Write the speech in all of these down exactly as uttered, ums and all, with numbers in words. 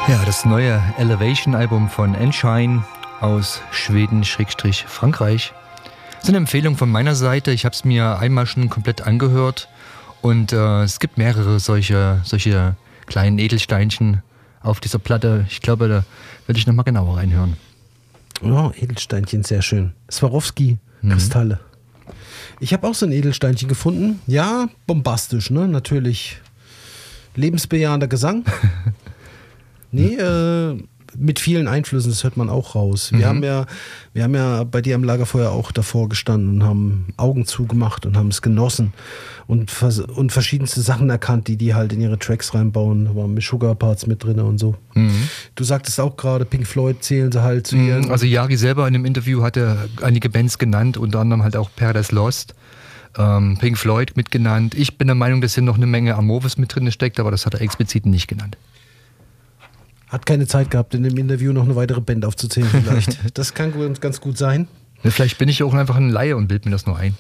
Ja, das neue Elevation-Album von Enshine aus Schweden-Frankreich. Das ist eine Empfehlung von meiner Seite. Ich habe es mir einmal schon komplett angehört und äh, es gibt mehrere solche, solche kleinen Edelsteinchen auf dieser Platte. Ich glaube, da werde ich nochmal genauer reinhören. Oh, Edelsteinchen, sehr schön. Swarovski-Kristalle. Mhm. Ich habe auch so ein Edelsteinchen gefunden. Ja, bombastisch, ne? Natürlich lebensbejahender Gesang. Nee, äh, mit vielen Einflüssen, das hört man auch raus. Wir, mhm. haben ja, wir haben ja bei dir am Lagerfeuer auch davor gestanden und haben Augen zugemacht und haben es genossen und, und verschiedenste Sachen erkannt, die die halt in ihre Tracks reinbauen. Da waren mit Sugar-Parts mit drin und so. Mhm. Du sagtest auch gerade, Pink Floyd zählen sie halt zu mhm. ihren... Also Yari selber in einem Interview hatte einige Bands genannt, unter anderem halt auch Paradise Lost, ähm, Pink Floyd mitgenannt. Ich bin der Meinung, dass hier noch eine Menge Amorphis mit drin steckt, aber das hat er explizit nicht genannt. Hat keine Zeit gehabt, in dem Interview noch eine weitere Band aufzuzählen vielleicht. Das kann ganz gut sein. Ja, vielleicht bin ich auch einfach ein Laie und bild mir das nur ein.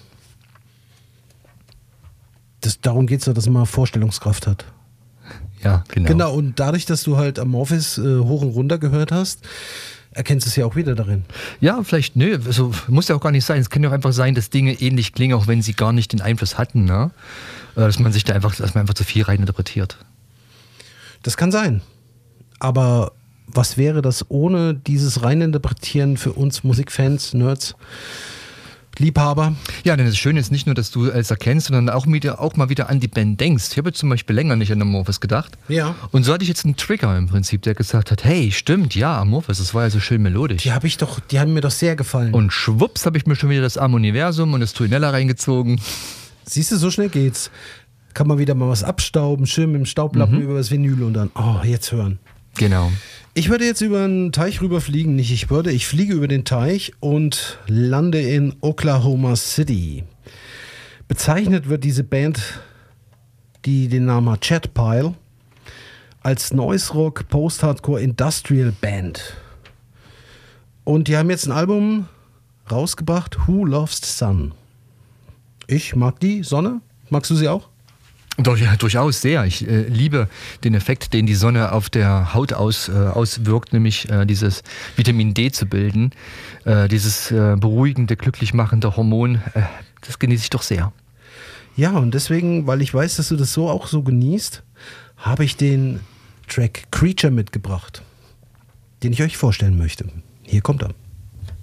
Das, darum geht es doch, dass man Vorstellungskraft hat. Ja, genau. Genau, und dadurch, dass du halt Amorphis äh, hoch und runter gehört hast, erkennst du es ja auch wieder darin. Ja, vielleicht, nö, also, muss ja auch gar nicht sein. Es kann ja auch einfach sein, dass Dinge ähnlich klingen, auch wenn sie gar nicht den Einfluss hatten, ne? Dass man sich da einfach, dass man einfach zu viel reininterpretiert. Das kann sein. Aber was wäre das ohne dieses Reininterpretieren für uns Musikfans, Nerds, Liebhaber? Ja, denn das Schöne ist nicht nur, dass du es erkennst, sondern auch, wieder, auch mal wieder an die Band denkst. Ich habe jetzt zum Beispiel länger nicht an Amorphis gedacht. Ja. Und so hatte ich jetzt einen Trigger im Prinzip, der gesagt hat, hey, stimmt, ja, Amorphis, das war ja so schön melodisch. Die habe ich doch, die haben mir doch sehr gefallen. Und schwupps habe ich mir schon wieder das Am-Universum und das Tuinella reingezogen. Siehst du, so schnell geht's. Kann man wieder mal was abstauben, schön mit dem Staublappen mhm. über das Vinyl und dann, oh, jetzt hören. Genau. Ich würde jetzt über einen Teich rüberfliegen, nicht ich würde, ich fliege über den Teich und lande in Oklahoma City. Bezeichnet wird diese Band, die den Namen hat, Chatpile, als Noise Rock Post-Hardcore Industrial Band. Und die haben jetzt ein Album rausgebracht, Who Loves the Sun. Ich mag die Sonne. Magst du sie auch? Doch, ja, durchaus sehr. Ich äh, liebe den Effekt, den die Sonne auf der Haut aus, äh, auswirkt, nämlich äh, dieses Vitamin D zu bilden. Äh, dieses äh, beruhigende, glücklich machende Hormon, äh, das genieße ich doch sehr. Ja, und deswegen, weil ich weiß, dass du das so auch so genießt, habe ich den Track Creature mitgebracht, den ich euch vorstellen möchte. Hier kommt er.